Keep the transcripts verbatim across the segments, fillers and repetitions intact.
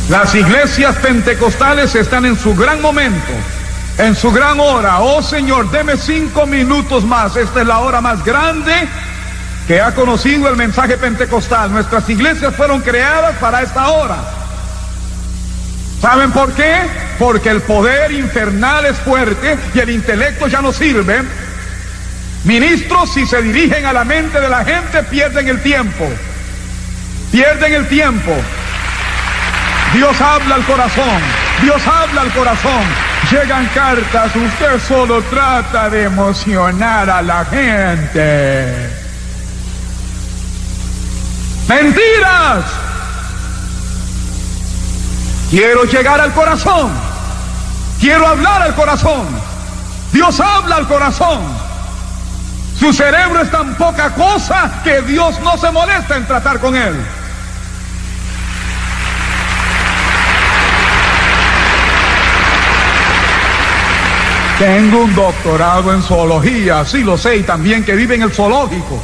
Las iglesias pentecostales están en su gran momento, en su gran hora. Oh Señor, deme cinco minutos más. Esta es la hora más grande que ha conocido el mensaje pentecostal. Nuestras iglesias fueron creadas para esta hora. ¿Saben por qué? Porque el poder infernal es fuerte y el intelecto ya no sirve. Ministros, si se dirigen a la mente de la gente, pierden el tiempo. Pierden el tiempo. Dios habla al corazón. Dios habla al corazón. Llegan cartas. Usted solo trata de emocionar a la gente. ¡Mentiras! Quiero llegar al corazón. Quiero hablar al corazón. Dios habla al corazón. Su cerebro es tan poca cosa que Dios no se molesta en tratar con él. Tengo un doctorado en zoología, sí lo sé, y también que vive en el zoológico.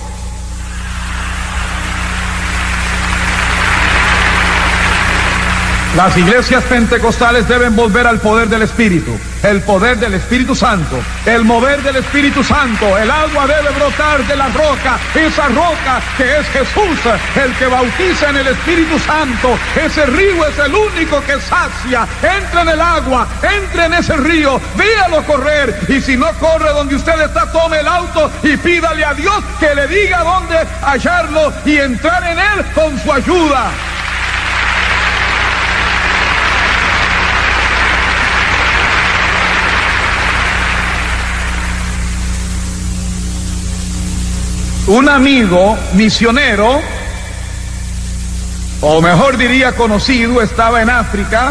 Las iglesias pentecostales deben volver al poder del Espíritu, el poder del Espíritu Santo, el mover del Espíritu Santo. El agua debe brotar de la roca, esa roca que es Jesús, el que bautiza en el Espíritu Santo. Ese río es el único que sacia. Entre en el agua, entre en ese río, véalo correr, y si no corre donde usted está, tome el auto y pídale a Dios que le diga dónde hallarlo y entrar en él con su ayuda. Un amigo misionero, o mejor diría conocido, estaba en África,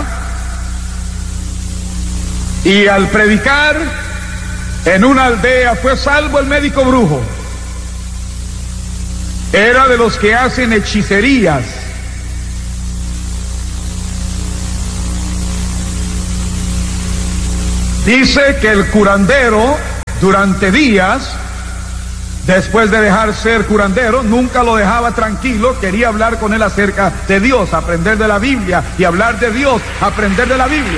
y al predicar en una aldea fue salvo el médico brujo. Era de los que hacen hechicerías. Dice que el curandero durante días, después de dejar ser curandero, nunca lo dejaba tranquilo, quería hablar con él acerca de Dios, aprender de la Biblia, y hablar de Dios, aprender de la Biblia.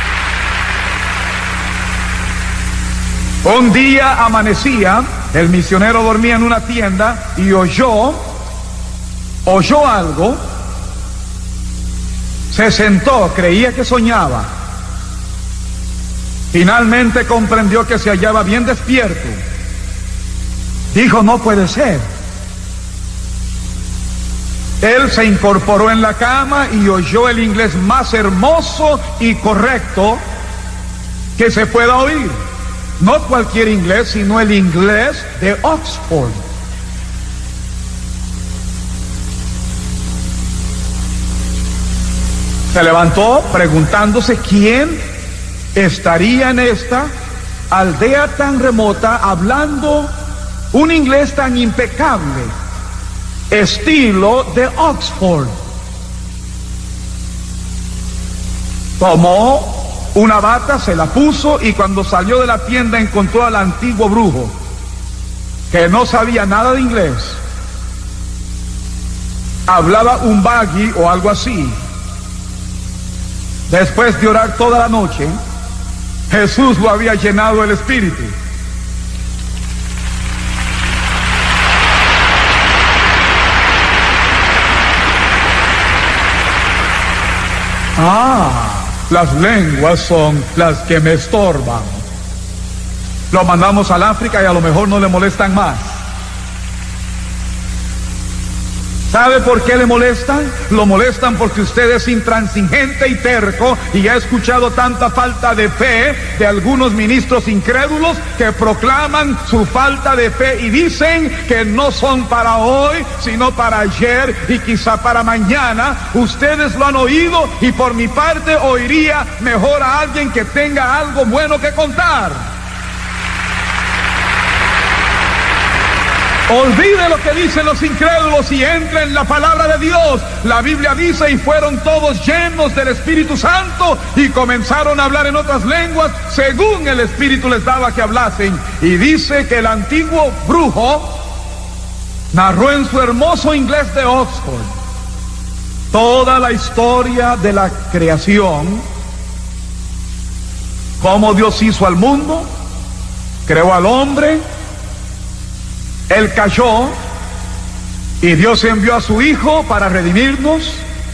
Un día amanecía, el misionero dormía en una tienda y oyó, oyó algo, se sentó, creía que soñaba. Finalmente comprendió que se hallaba bien despierto. Dijo, no puede ser. Él se incorporó en la cama y oyó el inglés más hermoso y correcto que se pueda oír. No cualquier inglés, sino el inglés de Oxford. Se levantó preguntándose quién estaría en esta aldea tan remota hablando un inglés tan impecable, estilo de Oxford. Tomó una bata, se la puso, y cuando salió de la tienda encontró al antiguo brujo, que no sabía nada de inglés. Hablaba un bagui o algo así. Después de orar toda la noche, Jesús lo había llenado el Espíritu. Ah, las lenguas son las que me estorban. Lo mandamos al África y a lo mejor no le molestan más. ¿Sabe por qué le molestan? Lo molestan porque usted es intransigente y terco, y ha escuchado tanta falta de fe de algunos ministros incrédulos que proclaman su falta de fe y dicen que no son para hoy, sino para ayer y quizá para mañana. Ustedes lo han oído, y por mi parte oiría mejor a alguien que tenga algo bueno que contar. Olvide lo que dicen los incrédulos y entre en la palabra de Dios. La Biblia dice, y fueron todos llenos del Espíritu Santo y comenzaron a hablar en otras lenguas según el Espíritu les daba que hablasen. Y dice que el antiguo brujo narró en su hermoso inglés de Oxford toda la historia de la creación, cómo Dios hizo al mundo, creó al hombre, él cayó y Dios envió a su Hijo para redimirnos,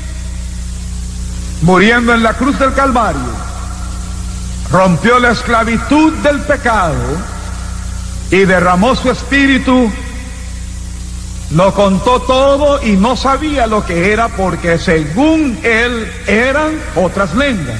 muriendo en la cruz del Calvario, rompió la esclavitud del pecado y derramó su espíritu. Lo contó todo y no sabía lo que era, porque según él eran otras lenguas.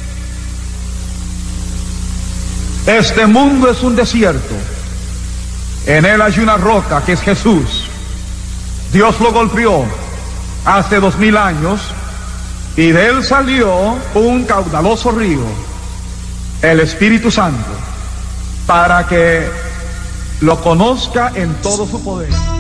Este mundo es un desierto. En él hay una roca que es Jesús. Dios lo golpeó hace dos mil años y de él salió un caudaloso río, el Espíritu Santo, para que lo conozca en todo su poder.